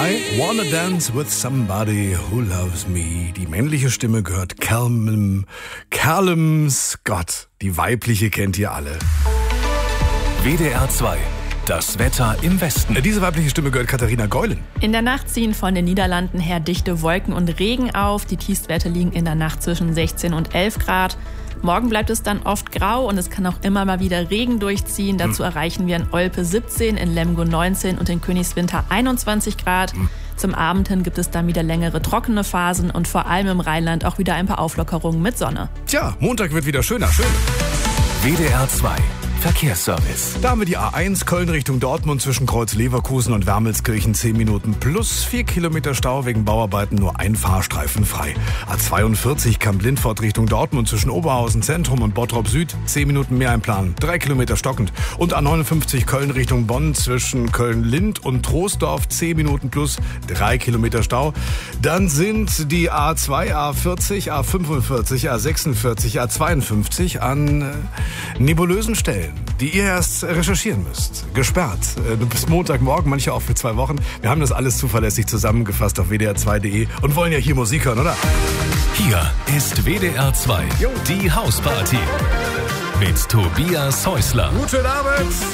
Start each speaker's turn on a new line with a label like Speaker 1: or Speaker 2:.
Speaker 1: I Wanna Dance with Somebody Who Loves Me. Die männliche Stimme gehört Callum Scott. Die weibliche kennt ihr alle.
Speaker 2: WDR 2. Das Wetter im Westen.
Speaker 1: Diese weibliche Stimme gehört Katharina Geulen.
Speaker 3: In der Nacht ziehen von den Niederlanden her dichte Wolken und Regen auf. Die Tiefstwerte liegen in der Nacht zwischen 16 und 11 Grad. Morgen bleibt es dann oft grau und es kann auch immer mal wieder Regen durchziehen. Dazu erreichen wir in Olpe 17, in Lemgo 19 und in Königswinter 21 Grad. Zum Abend hin gibt es dann wieder längere trockene Phasen und vor allem im Rheinland auch wieder ein paar Auflockerungen mit Sonne.
Speaker 1: Tja, Montag wird wieder schöner. Schön.
Speaker 2: WDR 2. Verkehrsservice.
Speaker 1: Da haben wir die A1 Köln Richtung Dortmund zwischen Kreuz Leverkusen und Wermelskirchen 10 Minuten plus 4 Kilometer Stau wegen Bauarbeiten, nur ein Fahrstreifen frei. A42 Kamp-Lindfort Richtung Dortmund zwischen Oberhausen Zentrum und Bottrop Süd 10 Minuten mehr einplanen, 3 Kilometer stockend. Und A59 Köln Richtung Bonn zwischen Köln-Lind und Troisdorf 10 Minuten plus 3 Kilometer Stau. Dann sind die A2, A40, A45, A46, A52 an nebulösen Stellen, die ihr erst recherchieren müsst. Gesperrt. Bis Montagmorgen, manche auch für 2 Wochen. Wir haben das alles zuverlässig zusammengefasst auf wdr2.de und wollen ja hier Musik hören, oder?
Speaker 2: Hier ist WDR 2. Die Hausparty. Mit Tobias Häusler.
Speaker 1: Guten Abend!